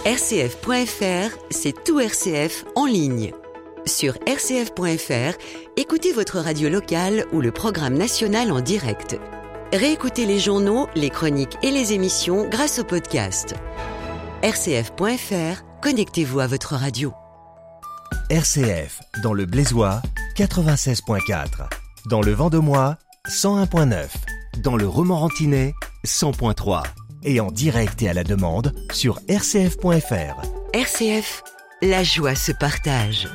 RCF.fr, c'est tout RCF en ligne. Sur RCF.fr, écoutez votre radio locale ou le programme national en direct. Réécoutez les journaux, les chroniques et les émissions grâce au podcast. RCF.fr, connectez-vous à votre radio. RCF, dans le Blésois, 96.4. Dans le Vendomois, 101.9. Dans le Romorantinais, 100.3. Et en direct et à la demande sur rcf.fr. RCF, la joie se partage.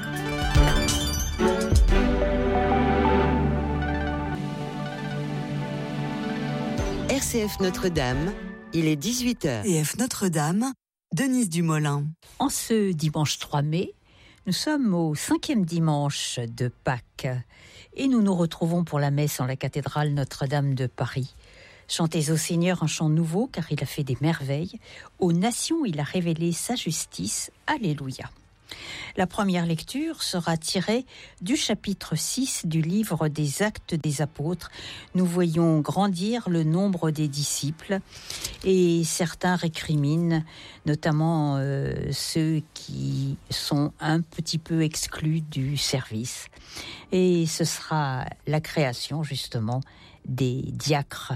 RCF Notre-Dame, il est 18h. RCF Notre-Dame, Denise Dumoulin. En ce dimanche 3 mai, nous sommes au 5e dimanche de Pâques et nous nous retrouvons pour la messe en la cathédrale Notre-Dame de Paris. Chantez au Seigneur un chant nouveau car il a fait des merveilles. Aux nations, il a révélé sa justice. Alléluia. La première lecture sera tirée du chapitre 6 du livre des Actes des Apôtres. Nous voyons grandir le nombre des disciples et certains récriminent, notamment ceux qui sont un petit peu exclus du service. Et ce sera la création justement des diacres.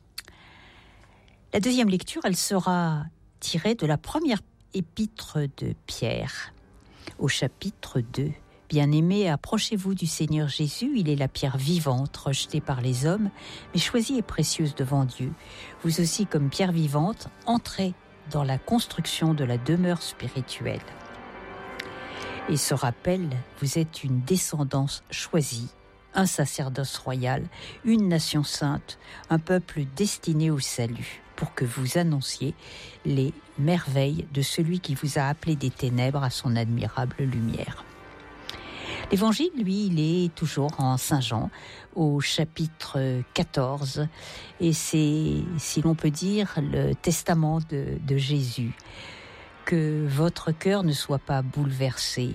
La deuxième lecture, elle sera tirée de la première épître de Pierre. Au chapitre 2, « Bien-aimés, approchez-vous du Seigneur Jésus, il est la pierre vivante, rejetée par les hommes, mais choisie et précieuse devant Dieu. Vous aussi, comme pierre vivante, entrez dans la construction de la demeure spirituelle. » Et ce rappel, vous êtes une descendance choisie, un sacerdoce royal, une nation sainte, un peuple destiné au salut, pour que vous annonciez les merveilles de celui qui vous a appelé des ténèbres à son admirable lumière. L'évangile, lui, il est toujours en Saint Jean, au chapitre 14, et c'est, si l'on peut dire, le testament de Jésus. Que votre cœur ne soit pas bouleversé.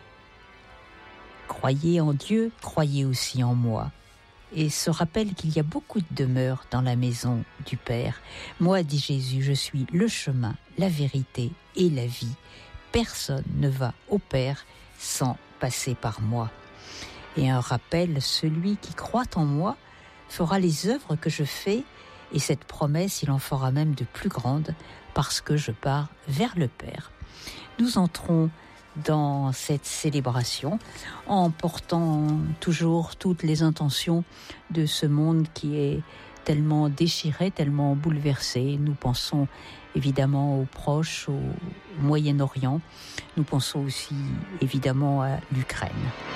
Croyez en Dieu, croyez aussi en moi. Et se rappelle qu'il y a beaucoup de demeures dans la maison du Père. Moi, dit Jésus, je suis le chemin, la vérité et la vie. Personne ne va au Père sans passer par moi. Et un rappel, celui qui croit en moi fera les œuvres que je fais, et cette promesse, il en fera même de plus grandes, parce que je pars vers le Père. Nous entrons dans cette célébration en portant toujours toutes les intentions de ce monde qui est tellement déchiré, tellement bouleversé. Nous pensons évidemment aux proches, au Moyen-Orient. Nous pensons aussi évidemment à l'Ukraine.